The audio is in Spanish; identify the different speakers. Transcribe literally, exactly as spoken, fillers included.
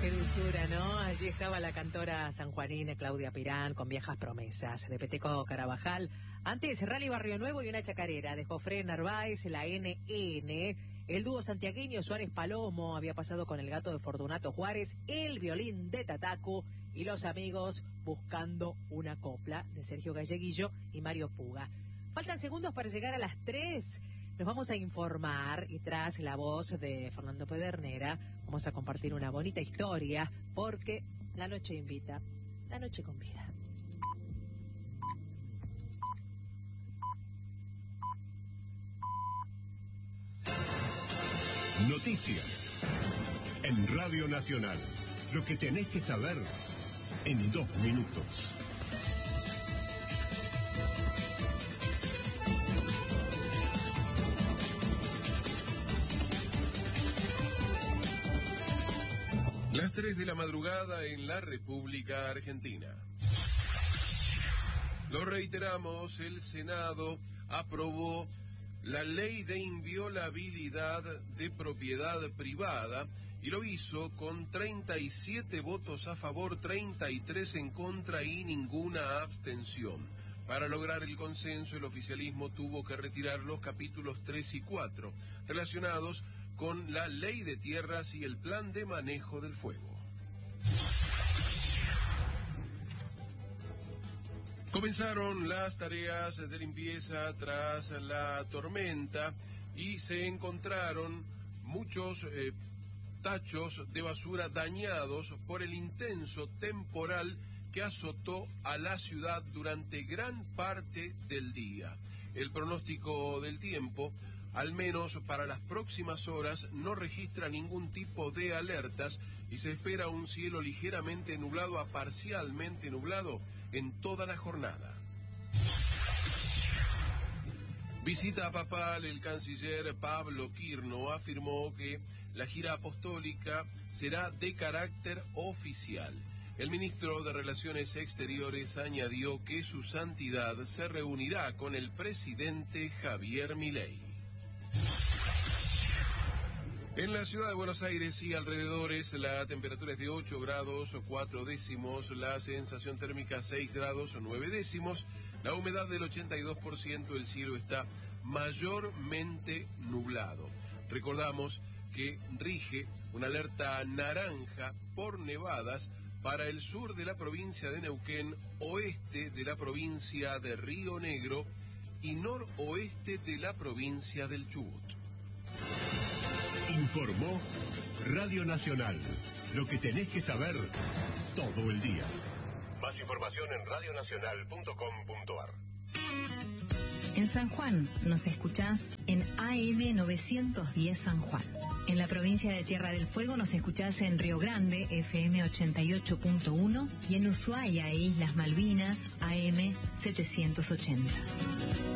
Speaker 1: Qué dulzura, ¿no? Allí estaba la cantora sanjuanina Claudia Pirán con Viejas Promesas, de Peteco Carabajal. Antes, Rally Barrio Nuevo y una chacarera de Jofré Narváez, la N N. El dúo santiagueño Suárez Palomo había pasado con el gato de Fortunato Juárez, el violín de Tatacu y los amigos buscando una copla de Sergio Galleguillo y Mario Puga. Faltan segundos para llegar a las tres. Nos vamos a informar y tras la voz de Fernando Pedernera vamos a compartir una bonita historia porque la noche invita, la noche convida.
Speaker 2: Noticias en Radio Nacional. Lo que tenés que saber en dos minutos. Las tres de la madrugada en la República Argentina. Lo reiteramos, el Senado aprobó la ley de inviolabilidad de propiedad privada y lo hizo con treinta y siete votos a favor, treinta y tres en contra y ninguna abstención. Para lograr el consenso, el oficialismo tuvo que retirar los capítulos tres y cuatro, relacionados con la ley de tierras y el plan de manejo del fuego. Comenzaron las tareas de limpieza tras la tormenta y se encontraron muchos eh, tachos de basura dañados por el intenso temporal que azotó a la ciudad durante gran parte del día. El pronóstico del tiempo, al menos para las próximas horas, no registra ningún tipo de alertas y se espera un cielo ligeramente nublado a parcialmente nublado en toda la jornada. Visita papal, el canciller Pablo Quirno afirmó que la gira apostólica será de carácter oficial. El ministro de Relaciones Exteriores añadió que su santidad se reunirá con el presidente Javier Milei. En la ciudad de Buenos Aires y alrededores la temperatura es de ocho grados cuatro décimos, la sensación térmica seis grados nueve décimos, la humedad del ochenta y dos por ciento, el cielo está mayormente nublado. Recordamos que rige una alerta naranja por nevadas para el sur de la provincia de Neuquén, oeste de la provincia de Río Negro y noroeste de la provincia del Chubut. Informó Radio Nacional. Lo que tenés que saber todo el día. Más información en radionacional punto com punto a r.
Speaker 3: En San Juan nos escuchás en A M novecientos diez San Juan. En la provincia de Tierra del Fuego nos escuchás en Río Grande, F M ochenta y ocho punto uno, y en Ushuaia e Islas Malvinas, A M setecientos ochenta.